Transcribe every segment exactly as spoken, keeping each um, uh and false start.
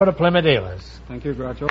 to Plymouth dealers. Thank you, Groucho.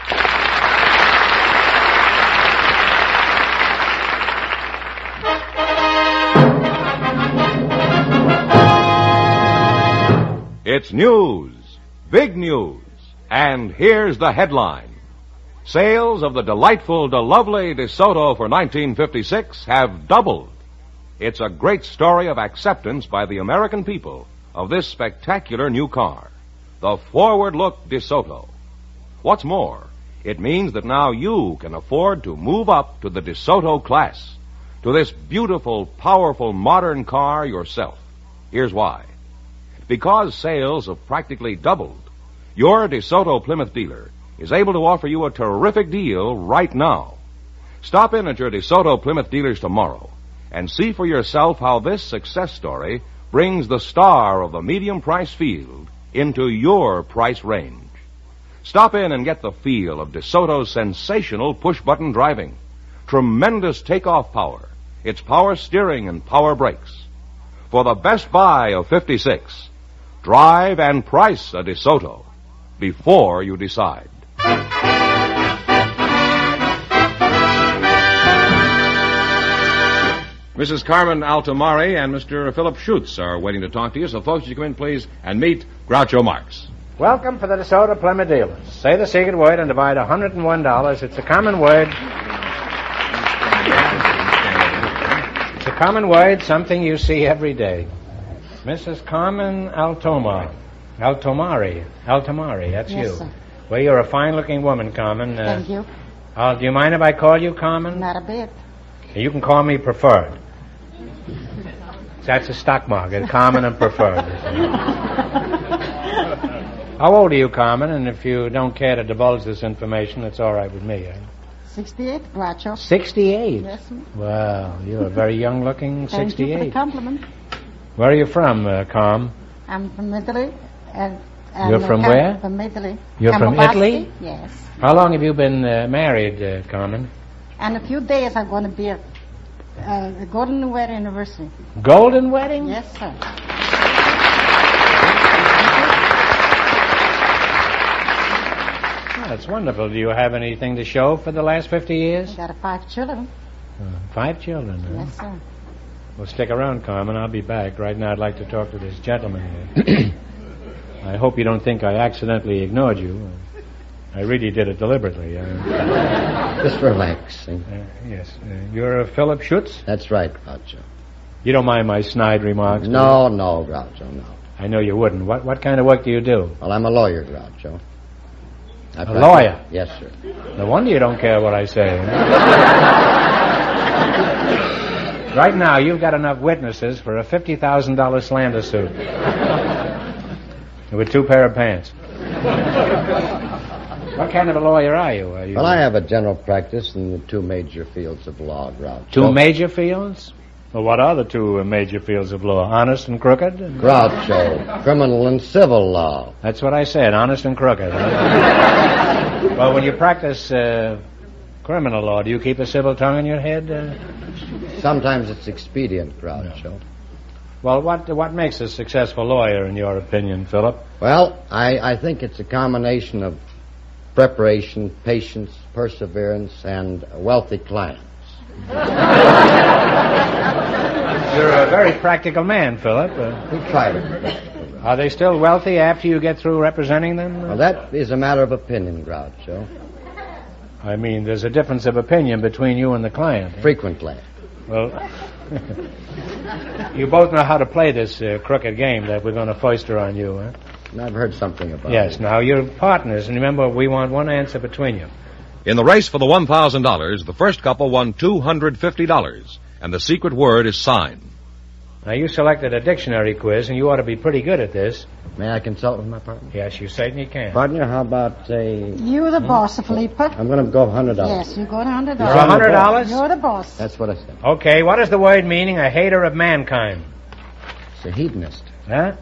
It's news, big news, and here's the headline. Sales of the delightful DeLovely DeSoto for nineteen fifty-six have doubled. It's a great story of acceptance by the American people of this spectacular new car, the forward-look DeSoto. What's more, it means that now you can afford to move up to the DeSoto class, to this beautiful, powerful, modern car yourself. Here's why. Because sales have practically doubled, your DeSoto Plymouth dealer is able to offer you a terrific deal right now. Stop in at your DeSoto Plymouth dealers tomorrow and see for yourself how this success story brings the star of the medium price field into your price range. Stop in and get the feel of DeSoto's sensational push-button driving, tremendous takeoff power, its power steering and power brakes. For the best buy of fifty-six, drive and price a DeSoto before you decide. Missus Carmen Altomari and Mister Philip Schutz are waiting to talk to you, so folks, you come in, please, and meet Groucho Marx. Welcome for the DeSoto Plymouth dealers. Say the secret word and divide one hundred one dollars. It's a common word. It's a common word, something you see every day. Missus Carmen Altoma. Altomari. Altomari, that's yes, you. Sir. Well, you're a fine-looking woman, Carmen. Uh, Thank you. Uh, do you mind if I call you Carmen? Not a bit. You can call me Preferred. That's a stock market, Carmen and Preferred. How old are you, Carmen? And if you don't care to divulge this information, it's all right with me. Eh? sixty-eight, Groucho. sixty-eight? Yes, sir. Wow, you're a very young-looking Thank sixty-eight. you for the compliment. Where are you from, uh, Carm? I'm from Italy. And, and You're from uh, where? From Italy. You're from Campobasso. Italy? Yes. How long have you been uh, married, uh, Carmen? And in a few days I'm going to be at uh, the Golden Wedding Anniversary. Golden wedding? Yes, sir. Oh, that's wonderful. Do you have anything to show for the last fifty years? I got five children. Uh, five children, huh? Yes, sir. Well, stick around, Carmen. I'll be back. Right now I'd like to talk to this gentleman here. I hope you don't think I accidentally ignored you. I really did it deliberately. Uh, Just relaxing. uh, yes. Uh, you're uh, Philip Schutz? That's right, Groucho. You don't mind my snide remarks? do No, no, Groucho, no. you? I know you wouldn't. What what kind of work do you do? Well, I'm a lawyer, Groucho. I A practice- lawyer? Yes, sir. No wonder you don't care what I say. Right now, you've got enough witnesses for a fifty thousand dollars slander suit. With two pair of pants. What kind of a lawyer are you? Are you Well, I have a general practice in the two major fields of law, Groucho. Two major fields? Well, what are the two uh, major fields of law? Honest and crooked? Groucho, criminal and civil law. That's what I said, honest and crooked. Huh? Well, when you practice uh, criminal law, do you keep a civil tongue in your head? Uh? Sometimes it's expedient, Groucho. Well, what what makes a successful lawyer, in your opinion, Philip? Well, I, I think it's a combination of preparation, patience, perseverance, and wealthy clients. You're a very practical man, Philip. Uh, We try to. are they still wealthy after you get through representing them? Well, that is a matter of opinion, Groucho. I mean, there's a difference of opinion between you and the client. Frequently. Well, you both know how to play this uh, crooked game that we're going to foister on you, huh? And I've heard something about Yes, it. now you're partners, and remember, we want one answer between you. In the race for the one thousand dollars, the first couple won two hundred fifty dollars, and the secret word is sign. Now, you selected a dictionary quiz, and you ought to be pretty good at this. May I consult with my partner? Yes, you certainly can. Partner, how about a... You're the boss, Philippe. I'm going to go one hundred dollars. Yes, you go to one hundred For dollars. a hundred dollars? You're the boss. That's what I said. Okay, what is the word meaning a hater of mankind? It's a hedonist. Huh?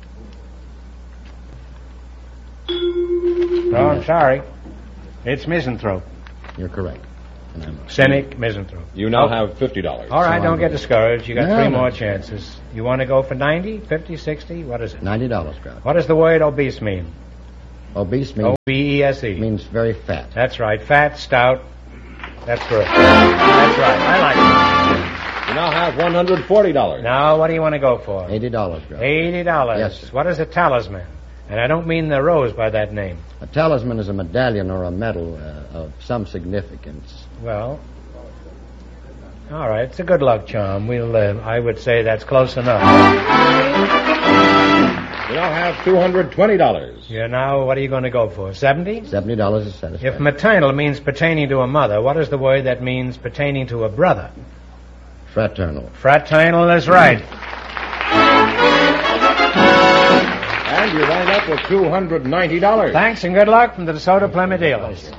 Oh, I'm sorry. It's misanthrope. You're correct. And I'm Cynic, misanthrope. You now have fifty dollars. All right, So don't I'm get good. discouraged. You got No, three no. more chances. You want to go for ninety, fifty, sixty? What is it? ninety dollars, Groucho. What does the word obese mean? Obese means, O B E S E. means very fat. That's right. Fat, stout. That's good. That's right. I like it. You now have one hundred forty dollars. Now, what do you want to go for? Eighty dollars, Groucho. Eighty dollars. Yes, sir. What is a talisman? And I don't mean the rose by that name. A talisman is a medallion or a medal uh, of some significance. Well, all right. It's a good luck charm. We'll. Uh, I would say that's close enough. You now have two hundred twenty dollars. Yeah. Now, what are you going to go for? Seventy? Seventy dollars is satisfactory. If maternal means pertaining to a mother, what is the word that means pertaining to a brother? Fraternal. Fraternal is right. And you wind up with two hundred ninety dollars. Thanks and good luck from the DeSoto Plymouth dealers.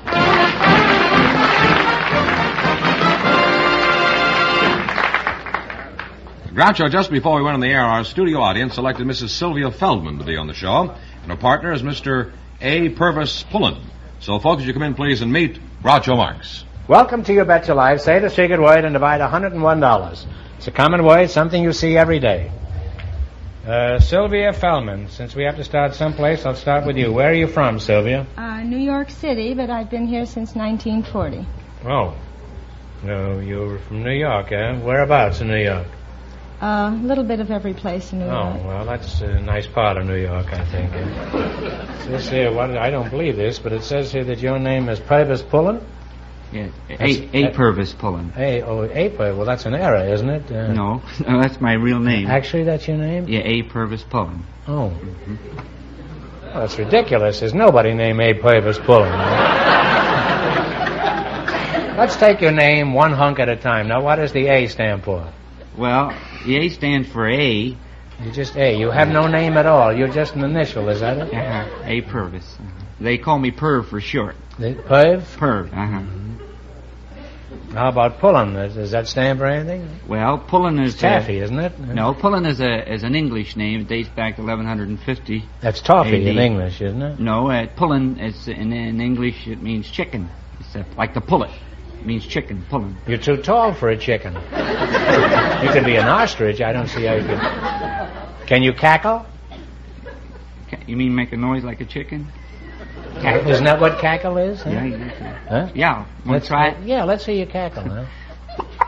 Groucho, just before we went on the air, our studio audience selected Missus Sylvia Feldman to be on the show, and her partner is Mister A. Purvis Pullen. So, folks, you come in, please, and meet Groucho Marx. Welcome to You Bet Your Life. Say the secret word and divide one hundred one dollars. It's a common word, something you see every day. Uh, Sylvia Feldman, since we have to start someplace, I'll start with you. Where are you from, Sylvia? Uh, New York City, but I've been here since nineteen forty. Oh. No, you're from New York, eh? Whereabouts in New York? A uh, little bit of every place in New Oh, York. well, that's a nice part of New York, I think. It says here, what, I don't believe this, but it says here that your name is Purvis Pullen? Yeah, A. A. Purvis Pullen. A. Oh, A. Purvis. Well, that's an error, isn't it? Uh, No, no, that's my real name. Actually, that's your name? Yeah, A. Purvis Pullen. Oh. Well, that's ridiculous. There's nobody named A. Purvis Pullen. Let's take your name one hunk at a time. Now, what does the A stand for? Well, the A stands for A. You're just A. You have no name at all. You're just an initial, is that it? Uh-huh. A. Purvis. Uh-huh. They call me Perv for short. The Perv? Perv. Uh-huh. How about Pullen? Does, does that stand for anything? Well, Pullen is It's taffy, uh, isn't it? No, Pullen is a is an English name. It dates back to eleven fifty. That's toffee A D. in English, isn't it? No, uh, Pullen is in, in English. It means chicken. It's uh, like the pullet. It means chicken. Pullen. You're too tall for a chicken. You could be an ostrich. I don't see how you can. Can you cackle? Ca- You mean make a noise like a chicken? Isn't that what cackle is? Huh? Yeah, you can. Huh? Yeah. Want Let's to try it? Yeah, let's see you cackle, huh?